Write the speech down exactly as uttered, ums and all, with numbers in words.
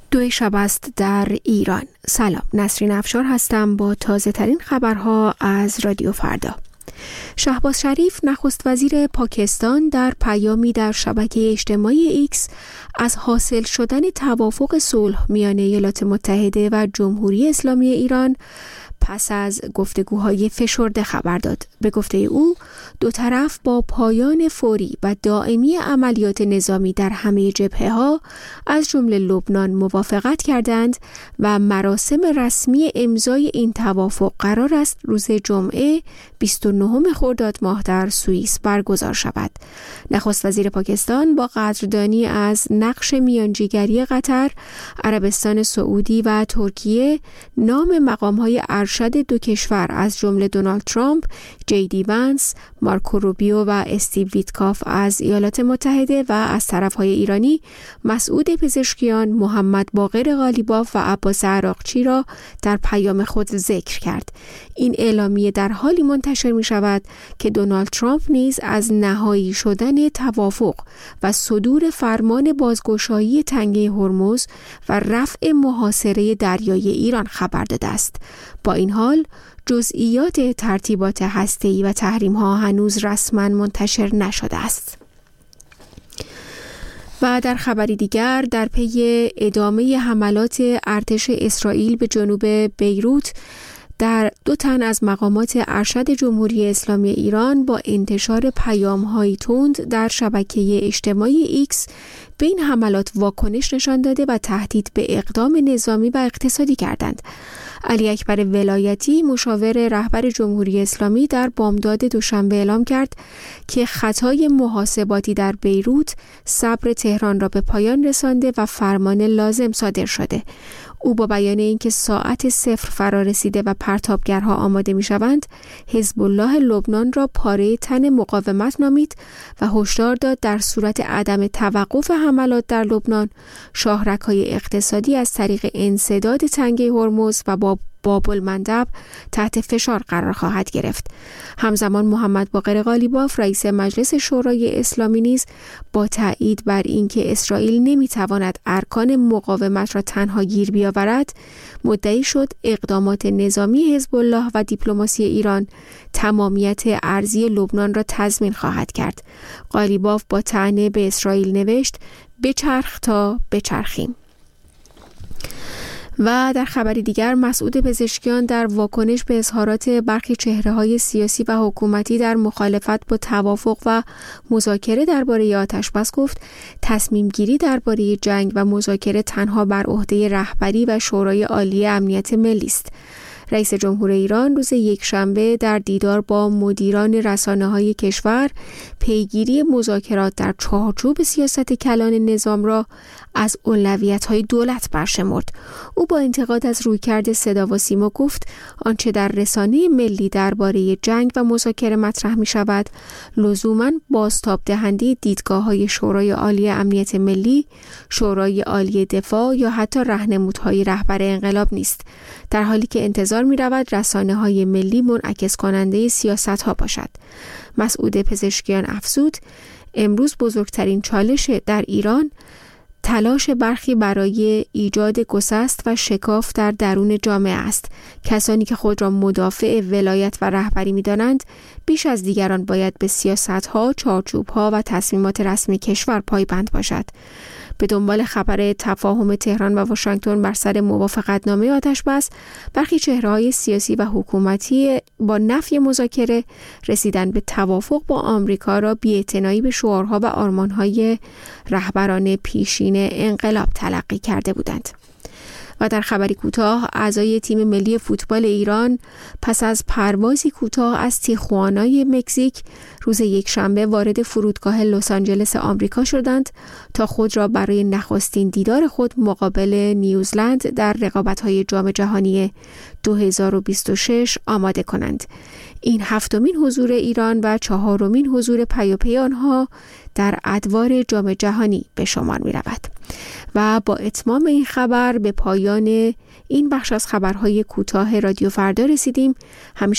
دو شب است در ایران. سلام، نسرین افشار هستم با تازه ترین خبرها از رادیو فردا. شهباز شریف نخست وزیر پاکستان در پیامی در شبکه اجتماعی ایکس از حاصل شدن توافق صلح میان ایالات متحده و جمهوری اسلامی ایران پس از گفتگوهای فشرده خبر داد. به گفته او، دو طرف با پایان فوری و دائمی عملیات نظامی در همه جبهه‌ها از جمله لبنان موافقت کردند و مراسم رسمی امضای این توافق قرار است روز جمعه بیست و نهم خرداد ماه در سوئیس برگزار شود. نخست وزیر پاکستان با قدردانی از نقش میانجیگری قطر، عربستان سعودی و ترکیه نام مقام‌های ارشد دو کشور از جمله دونالد ترامپ، جی دی وانس، مارکو روبیو و استیو ویتکاف از ایالات متحده و از طرفهای ایرانی مسعود پزشکیان، محمد باقر قالیباف و عباس عراقچی را در پیام خود ذکر کرد. این اعلامیه در حالی منتشر می شود که دونالد ترامپ نیز از نهایی شدن توافق و صدور فرمان بازگشایی تنگه هرمز و رفع محاصره دریایی ایران خبر داده است. با این حال جزئیات ترتیبات هسته‌ای و تحریم‌ها هنوز رسما منتشر نشده است. و در خبری دیگر، در پی ادامه حملات ارتش اسرائیل به جنوب بیروت، در دو تن از مقامات ارشد جمهوری اسلامی ایران با انتشار پیام‌های تند در شبکه اجتماعی ایکس به این حملات واکنش نشان داده و تهدید به اقدام نظامی و اقتصادی کردند. علی اکبر ولایتی، مشاور رهبر جمهوری اسلامی، در بامداد دوشنبه اعلام کرد که خطای محاسباتی در بیروت صبر تهران را به پایان رسانده و فرمان لازم صادر شده. او با بیان اینکه ساعت صفر فرا رسیده و پرتابگرها آماده می‌شوند، حزب الله لبنان را پاره تن مقاومت نامید و هشدار داد در صورت عدم توقف حملات در لبنان، شاهرگ‌های اقتصادی از طریق انسداد تنگه هرمز و با باب المندب تحت فشار قرار خواهد گرفت. همزمان محمد باقر قالیباف، رئیس مجلس شورای اسلامی، نیز با تأیید بر اینکه اسرائیل نمیتواند ارکان مقاومت را تنها گیر بیاورد، مدعی شد اقدامات نظامی حزب الله و دیپلماسی ایران تمامیت ارضی لبنان را تضمین خواهد کرد. قالیباف با طعنه به اسرائیل نوشت: بچرخ تا بچرخیم. و در خبری دیگر، مسعود پزشکیان در واکنش به اظهارات برخی چهره‌های سیاسی و حکومتی در مخالفت با توافق و مذاکره درباره آتش‌بس گفت تصمیم گیری درباره جنگ و مذاکره تنها بر عهده رهبری و شورای عالی امنیت ملی است. رئیس جمهور ایران روز یکشنبه در دیدار با مدیران رسانه‌های کشور پیگیری مذاکرات در چارچوب سیاست کلان نظام را از اولویت‌های دولت برشمرد. او با انتقاد از رویکرد صدا و سیما گفت آنچه در رسانه ملی درباره جنگ و مذاکره مطرح می‌شود لزوماً بازتاب دهنده دیدگاه‌های شورای عالی امنیت ملی، شورای عالی دفاع یا حتی راهنمودهای رهبر انقلاب نیست، در حالی که انتظار می‌رود رسانه‌های ملی منعکس کننده سیاست‌ها باشد. مسعود پزشکیان افزود: امروز بزرگترین چالش در ایران تلاش برخی برای ایجاد گسست و شکاف در درون جامعه است. کسانی که خود را مدافع ولایت و رهبری می‌دانند بیش از دیگران باید به سیاست‌ها، چارچوب‌ها و تصمیمات رسمی کشور پایبند باشد. به دنبال خبر تفاهم تهران و واشنگتن بر سر موافقتنامه آتش‌بس، برخی چهره‌های سیاسی و حکومتی با نفی مذاکره رسیدن به توافق با آمریکا را بی‌اعتنایی به شعارها و آرمان‌های رهبران پیشین انقلاب تلقی کرده بودند. و در خبری کوتاه، اعضای تیم ملی فوتبال ایران پس از پروازی کوتاه از تیخوانای مکزیک روز یکشنبه وارد فرودگاه لس آنجلس آمریکا شدند تا خود را برای نخستین دیدار خود مقابل نیوزلند در رقابت‌های جام جهانی دو هزار و بیست و شش آماده کنند. این هفتمین حضور ایران و چهارمین حضور پیاپی آنها در ادوار جام جهانی به شمار می رود. و با اتمام این خبر به پایان این بخش از خبرهای کوتاه رادیو فردا رسیدیم. همیشه